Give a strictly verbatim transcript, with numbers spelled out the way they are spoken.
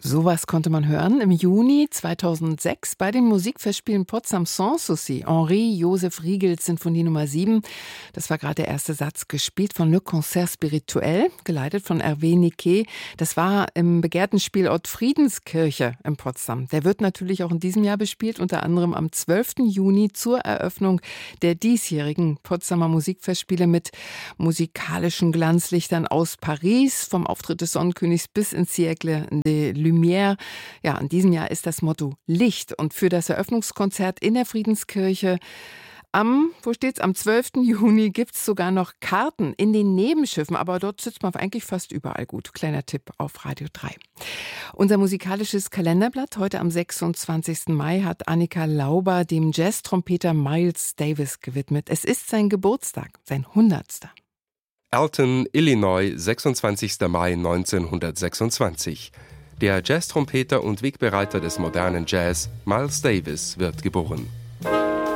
Sowas konnte man hören im Juni zweitausendsechs bei den Musikfestspielen Potsdam Sanssouci. Henri Joseph Riegels Sinfonie Nummer sieben. Das war gerade der erste Satz, gespielt von Le Concert Spirituel, geleitet von Hervé Niquet. Das war im begehrten Spielort Friedenskirche in Potsdam. Der wird natürlich auch in diesem Jahr bespielt, unter anderem am zwölften Juni zur Eröffnung der diesjährigen Potsdamer Musikfestspiele mit musikalischen Glanzlichtern aus Paris, vom Auftritt des Sonnenkönigs bis ins Siècle de Lumière. Ja, in diesem Jahr ist das Motto Licht. Und für das Eröffnungskonzert in der Friedenskirche am, wo steht's, am zwölften Juni gibt es sogar noch Karten in den Nebenschiffen, aber dort sitzt man eigentlich fast überall gut. Kleiner Tipp auf Radio drei. Unser musikalisches Kalenderblatt heute am sechsundzwanzigsten Mai hat Annika Lauber dem Jazz-Trompeter Miles Davis gewidmet. Es ist sein Geburtstag, sein hundertster. Alton, Illinois, sechsundzwanzigster Mai neunzehnhundertsechsundzwanzig. Der Jazz-Trompeter und Wegbereiter des modernen Jazz, Miles Davis, wird geboren.